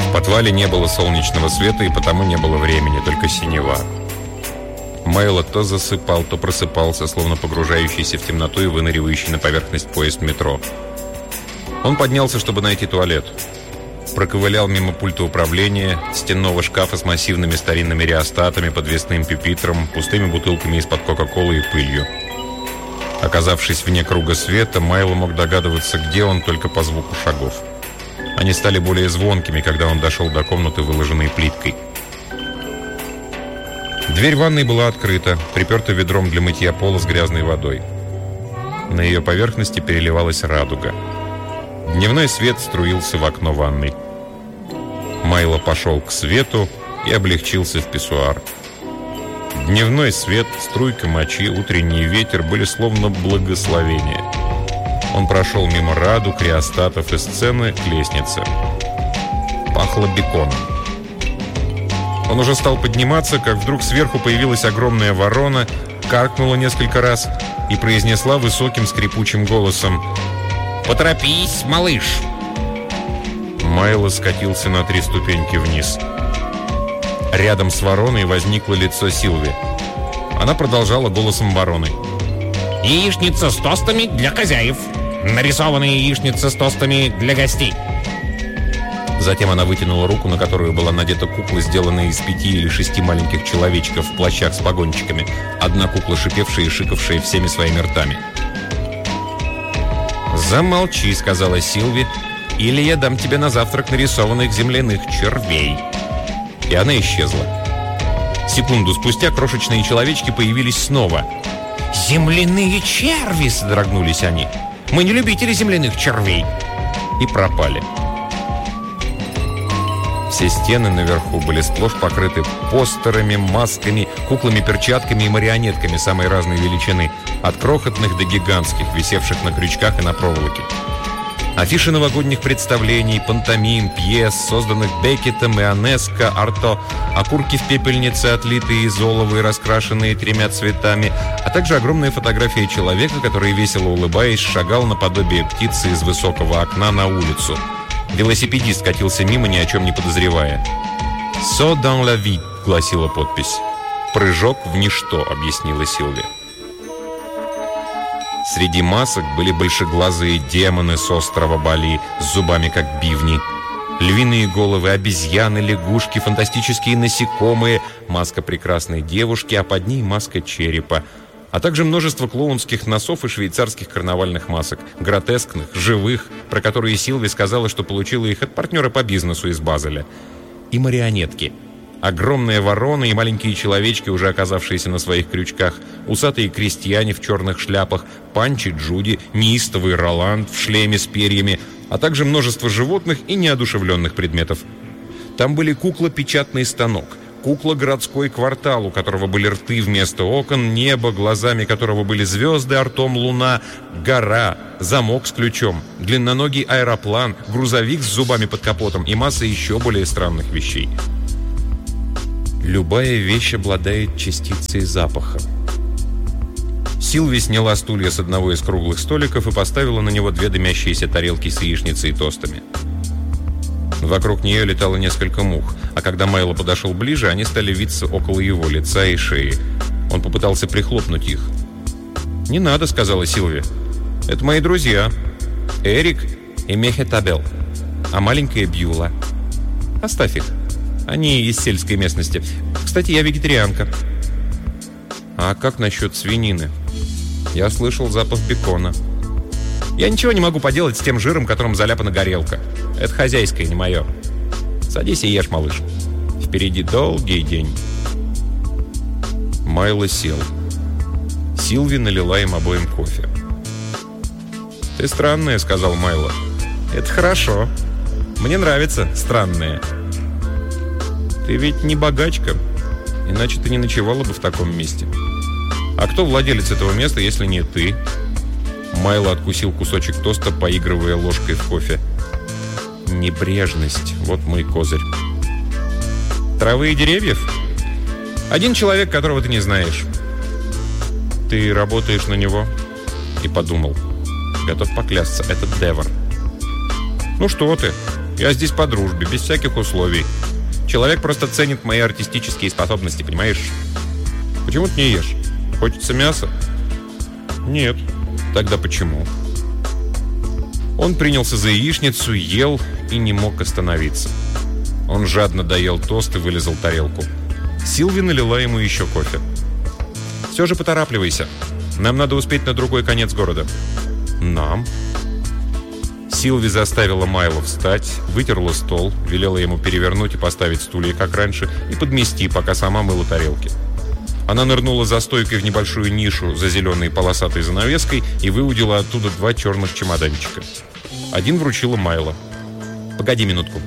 В подвале не было солнечного света, и потому не было времени, только синева. Майло то засыпал, то просыпался, словно погружающийся в темноту и выныривающий на поверхность поезд метро. Он поднялся, чтобы найти туалет. Проковылял мимо пульта управления, стенного шкафа с массивными старинными реостатами, подвесным пюпитром, пустыми бутылками из-под Кока-Колы и пылью. Оказавшись вне круга света, Майло мог догадываться, где он, только по звуку шагов. Они стали более звонкими, когда он дошел до комнаты, выложенной плиткой. Дверь ванной была открыта, приперта ведром для мытья пола с грязной водой. На ее поверхности переливалась радуга. Дневной свет струился в окно ванной. Майло пошел к свету и облегчился в писсуар. Дневной свет, струйка мочи, утренний ветер были словно благословения. Он прошел мимо радуг, реостатов и сцены к лестнице. Пахло беконом. Он уже стал подниматься, как вдруг сверху появилась огромная ворона, каркнула несколько раз и произнесла высоким скрипучим голосом: «Поторопись, малыш!» Майло скатился на 3 ступеньки вниз. Рядом с вороной возникло лицо Силви. Она продолжала голосом вороны: «Яичница с тостами для хозяев. Нарисованная яичница с тостами для гостей». Затем она вытянула руку, на которую была надета кукла, сделанная из 5 или 6 маленьких человечков в плащах с погончиками. Одна кукла, шипевшая и шикавшая всеми своими ртами. «Замолчи», — сказала Силви, — «или я дам тебе на завтрак нарисованных земляных червей». И она исчезла. Секунду спустя крошечные человечки появились снова. «Земляные черви!» — содрогнулись они. «Мы не любители земляных червей!» И пропали. Все стены наверху были сплошь покрыты постерами, масками, куклами-перчатками и марионетками самой разной величины, от крохотных до гигантских, висевших на крючках и на проволоке. Афиши новогодних представлений, пантомим, пьес, созданных Беккетом, Ионеско, Арто, окурки в пепельнице, отлитые из олова и раскрашенные 3 цветами, а также огромная фотография человека, который, весело улыбаясь, шагал наподобие птицы из высокого окна на улицу. Велосипедист катился мимо, ни о чем не подозревая. «Saut dans la vie», — гласила подпись. «Прыжок в ничто», — объяснила Силви. Среди масок были большеглазые демоны с острова Бали, с зубами как бивни. Львиные головы, обезьяны, лягушки, фантастические насекомые, маска прекрасной девушки, а под ней маска черепа. А также множество клоунских носов и швейцарских карнавальных масок, гротескных, живых, про которые Силви сказала, что получила их от партнера по бизнесу из Базеля. И марионетки. Огромные вороны и маленькие человечки, уже оказавшиеся на своих крючках, усатые крестьяне в черных шляпах, Панчи Джуди, неистовый Роланд в шлеме с перьями, а также множество животных и неодушевленных предметов. Там были кукла-печатный станок, кукла-городской квартал, у которого были рты вместо окон, небо, глазами которого были звезды, а ртом луна, гора, замок с ключом, длинноногий аэроплан, грузовик с зубами под капотом и масса еще более странных вещей. Любая вещь обладает частицей запаха. Силви сняла стулья с одного из круглых столиков и поставила на него 2 дымящиеся тарелки с яичницей и тостами. Вокруг нее летало несколько мух, а когда Майло подошел ближе, они стали виться около его лица и шеи. Он попытался прихлопнуть их. «Не надо», — сказала Силви. «Это мои друзья. Эрик и Мехетабел, а маленькая Бьюла. Оставь их. Они из сельской местности. Кстати, я вегетарианка». «А как насчет свинины?» «Я слышал запах бекона». «Я ничего не могу поделать с тем жиром, которым заляпана горелка. Это хозяйское, не мое. Садись и ешь, малыш. Впереди долгий день». Майло сел. Силви налила им обоим кофе. «Ты странная», — сказал Майло. «Это хорошо. Мне нравится странная. Ты ведь не богачка, иначе ты не ночевала бы в таком месте. А кто владелец этого места, если не ты?» Майло откусил кусочек тоста, поигрывая ложкой в кофе. «Небрежность. Вот мой козырь». «Травы и деревьев? Один человек, которого ты не знаешь». «Ты работаешь на него?» И подумал. Готов поклясться, это Девор. «Ну что ты? Я здесь по дружбе, без всяких условий. Человек просто ценит мои артистические способности, понимаешь? Почему ты не ешь? Хочется мяса? Нет. Тогда почему? Он принялся за яичницу, ел и не мог остановиться. Он жадно доел тост и вылизал тарелку. Силви налила ему еще кофе. «Все же поторапливайся. Нам надо успеть на другой конец города». «Нам?» Силви заставила Майло встать, вытерла стол, велела ему перевернуть и поставить стулья, как раньше, и подмести, пока сама мыла тарелки. Она нырнула за стойкой в небольшую нишу за зеленой полосатой занавеской и выудила оттуда 2 черных чемоданчика. Один вручила Майло. «Погоди минутку».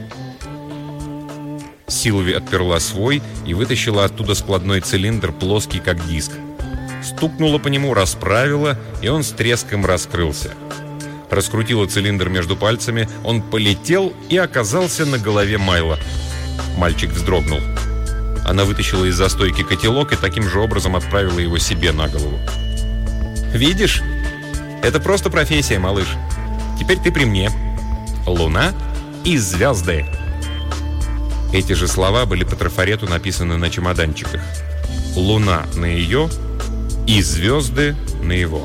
Силви отперла свой и вытащила оттуда складной цилиндр, плоский как диск. Стукнула по нему, расправила, и он с треском раскрылся. Раскрутила цилиндр между пальцами, он полетел и оказался на голове Майло. Мальчик вздрогнул. Она вытащила из застойки котелок и таким же образом отправила его себе на голову. «Видишь? Это просто профессия, малыш. Теперь ты при мне. Луна и звезды». Эти же слова были по трафарету написаны на чемоданчиках. Луна на ее и звезды на его.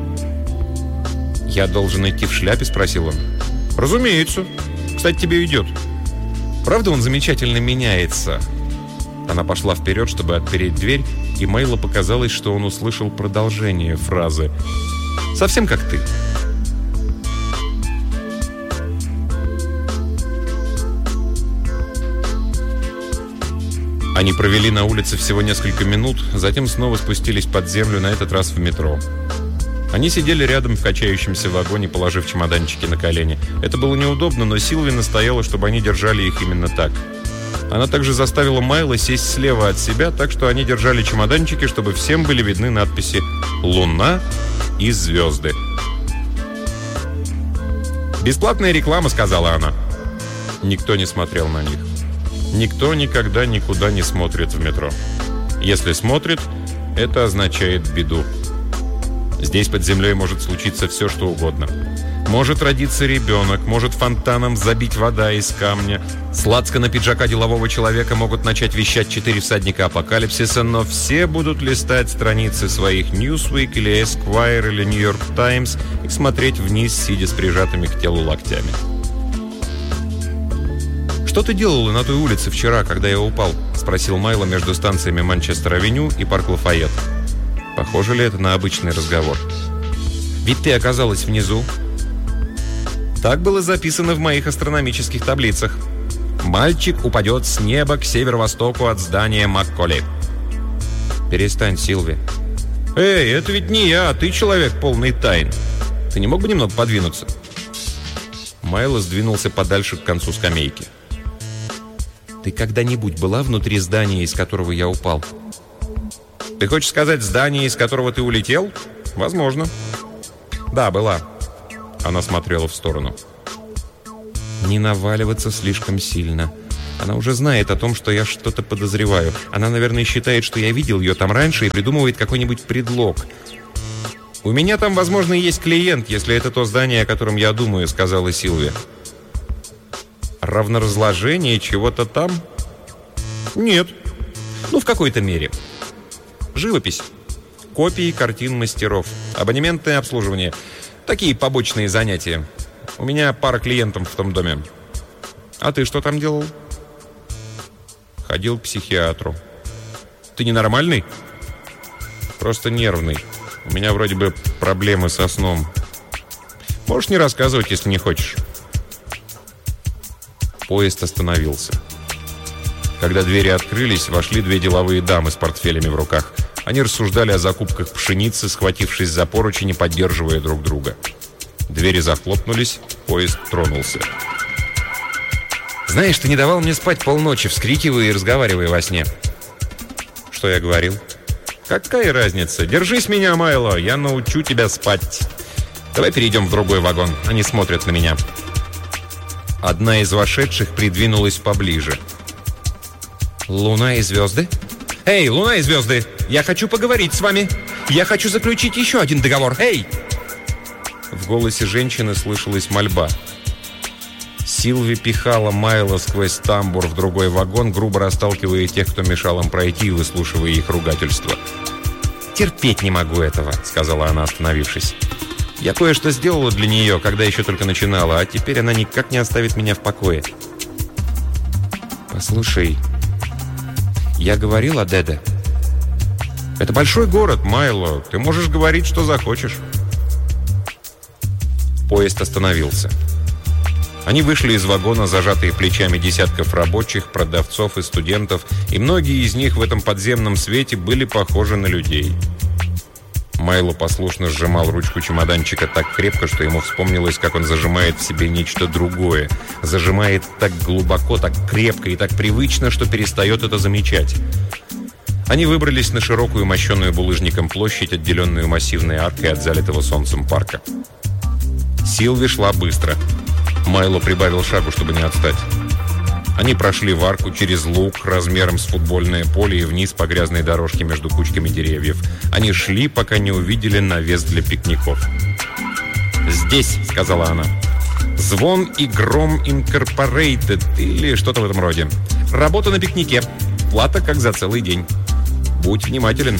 «Я должен идти в шляпе?» – спросил он. «Разумеется. Кстати, тебе идет. Правда, он замечательно меняется?» Она пошла вперед, чтобы отпереть дверь, и Майло показалось, что он услышал продолжение фразы. «Совсем как ты». Они провели на улице всего несколько минут, затем снова спустились под землю, на этот раз в метро. Они сидели рядом в качающемся вагоне, положив чемоданчики на колени. Это было неудобно, но Силви настояла, чтобы они держали их именно так. Она также заставила Майло сесть слева от себя, так что они держали чемоданчики, чтобы всем были видны надписи «Луна» и «Звезды». «Бесплатная реклама», — сказала она. Никто не смотрел на них. Никто никогда никуда не смотрит в метро. Если смотрит, это означает беду. Здесь под землей может случиться все, что угодно. Может родиться ребенок, может фонтаном забить вода из камня. С лацкана пиджака делового человека могут начать вещать 4 всадника апокалипсиса, но все будут листать страницы своих Newsweek или Esquire или New York Times и смотреть вниз, сидя с прижатыми к телу локтями. «Что ты делала на той улице вчера, когда я упал?» – спросил Майло между станциями Манчестер-авеню и Парк Лафайет. Похоже ли это на обычный разговор? «Ведь ты оказалась внизу». «Так было записано в моих астрономических таблицах. Мальчик упадет с неба к северо-востоку от здания Макколи». «Перестань, Силви». «Эй, это ведь не я, а ты человек полный тайн. Ты не мог бы немного подвинуться?» Майло сдвинулся подальше к концу скамейки. «Ты когда-нибудь была внутри здания, из которого я упал?» «Ты хочешь сказать, здание, из которого ты улетел?» «Возможно». «Да, была». Она смотрела в сторону. «Не наваливаться слишком сильно. Она уже знает о том, что я что-то подозреваю. Она, наверное, считает, что я видел ее там раньше и придумывает какой-нибудь предлог». «У меня там, возможно, есть клиент, если это то здание, о котором я думаю», — сказала Силви. «Равноразложение чего-то там?» «Нет. Ну, в какой-то мере. Живопись. Копии картин мастеров. Абонементное обслуживание. Такие побочные занятия. У меня пара клиентов в том доме. А ты что там делал?» «Ходил к психиатру». «Ты ненормальный?» «Просто нервный. У меня вроде бы проблемы со сном. Можешь не рассказывать, если не хочешь». Поезд остановился. Когда двери открылись, вошли 2 деловые дамы с портфелями в руках. Они рассуждали о закупках пшеницы, схватившись за поручень и поддерживая друг друга. Двери захлопнулись, поезд тронулся. «Знаешь, ты не давал мне спать полночи, вскрикивая и разговаривая во сне». «Что я говорил?» «Какая разница? Держись меня, Майло, я научу тебя спать. Давай перейдем в другой вагон, они смотрят на меня». Одна из вошедших придвинулась поближе. «Луна и звезды?» «Эй, Луна и звезды! Я хочу поговорить с вами! Я хочу заключить еще один договор! Эй!» В голосе женщины слышалась мольба. Силви пихала Майла сквозь тамбур в другой вагон, грубо расталкивая тех, кто мешал им пройти, и выслушивая их ругательства. «Терпеть не могу этого», — сказала она, остановившись. «Я кое-что сделала для нее, когда еще только начинала, а теперь она никак не оставит меня в покое». «Послушай, я говорил о Деде». «Это большой город, Майло. Ты можешь говорить, что захочешь». Поезд остановился. Они вышли из вагона, зажатые плечами десятков рабочих, продавцов и студентов, и многие из них в этом подземном свете были похожи на людей. Майло послушно сжимал ручку чемоданчика так крепко, что ему вспомнилось, как он зажимает в себе нечто другое. Зажимает так глубоко, так крепко и так привычно, что перестает это замечать. Они выбрались на широкую, мощенную булыжником площадь, отделенную массивной аркой от залитого солнцем парка. Силви шла быстро. Майло прибавил шагу, чтобы не отстать. Они прошли в арку через луг размером с футбольное поле и вниз по грязной дорожке между кучками деревьев. Они шли, пока не увидели навес для пикников. «Здесь», — сказала она, — «Звон и Гром Инкорпорейтед» или что-то в этом роде. «Работа на пикнике. Плата как за целый день. Будь внимателен».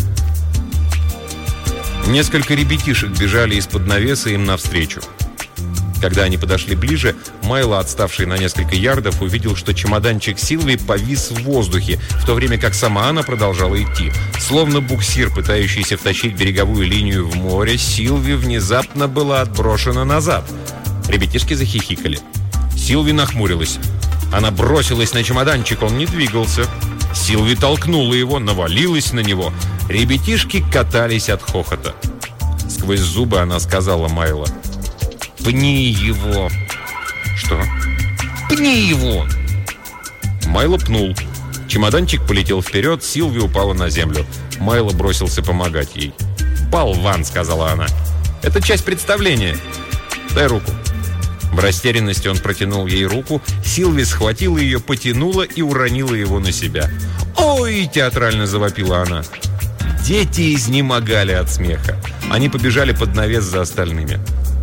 Несколько ребятишек бежали из-под навеса им навстречу. Когда они подошли ближе, Майло, отставший на несколько ярдов, увидел, что чемоданчик Силви повис в воздухе, в то время как сама она продолжала идти. Словно буксир, пытающийся втащить береговую линию в море, Силви внезапно была отброшена назад. Ребятишки захихикали. Силви нахмурилась. Она бросилась на чемоданчик, он не двигался. Силви толкнула его, навалилась на него. Ребятишки катались от хохота. Сквозь зубы она сказала Майло: «Пни его!» «Что?» «Пни его!» Майло пнул. Чемоданчик полетел вперед, Силви упала на землю. Майло бросился помогать ей. «Болван!» — сказала она. «Это часть представления. Дай руку». В растерянности он протянул ей руку. Силви схватила ее, потянула и уронила его на себя. «Ой!» — театрально завопила она. Дети изнемогали от смеха. Они побежали под навес за остальными.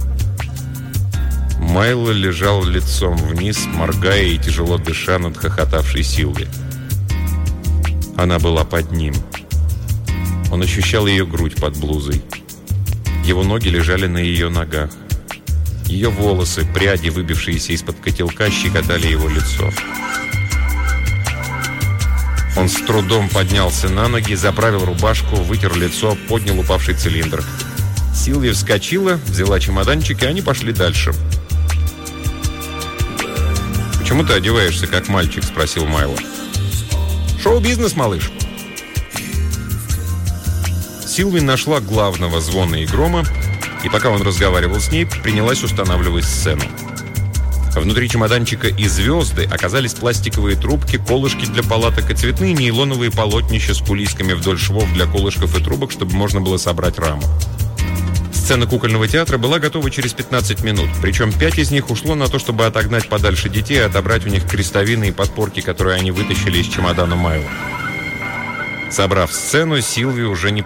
Майло лежал лицом вниз, моргая и тяжело дыша над хохотавшей Силви. Она была под ним. Он ощущал ее грудь под блузой. Его ноги лежали на ее ногах. Ее волосы, пряди, выбившиеся из-под котелка, щекотали его лицо. Он с трудом поднялся на ноги, заправил рубашку, вытер лицо, поднял упавший цилиндр. Силви вскочила, взяла чемоданчик, и они пошли дальше. «Почему ты одеваешься как мальчик?» – спросил Майло. «Шоу-бизнес, малыш». Силви нашла главного Звона и Грома, и пока он разговаривал с ней, принялась устанавливать сцену. Внутри чемоданчика и звезды оказались пластиковые трубки, колышки для палаток и цветные нейлоновые полотнища с кулисками вдоль швов для колышков и трубок, чтобы можно было собрать раму. Сцена кукольного театра была готова через 15 минут, причем 5 из них ушло на то, чтобы отогнать подальше детей и отобрать у них крестовины и подпорки, которые они вытащили из чемодана Майла. Собрав сцену, Силви уже не